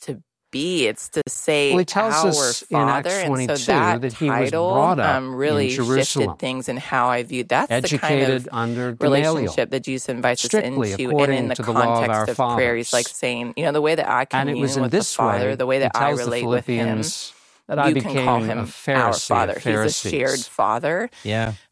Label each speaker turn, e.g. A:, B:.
A: to be. It's to say
B: Well, he tells
A: our
B: us in
A: Father.
B: Acts
A: And
B: 22
A: so that
B: that he was
A: title
B: brought up
A: really
B: in Jerusalem,
A: shifted things in how I viewed. That's the kind
B: educated
A: of
B: under Gamaliel,
A: relationship that Jesus invites us
B: strictly
A: into, and
B: according
A: in the
B: to the law of our
A: context of prayer, he's like
B: fathers.
A: saying, the way that I
B: And it was
A: commune
B: in
A: with the
B: this
A: Father,
B: way,
A: the way
B: he
A: that I
B: tells the
A: relate with him,
B: Philippians, that I
A: you can call
B: became
A: him
B: a
A: our
B: Pharisee
A: Father.
B: of
A: He's a shared
B: Pharisees.
A: Father.
C: Yeah.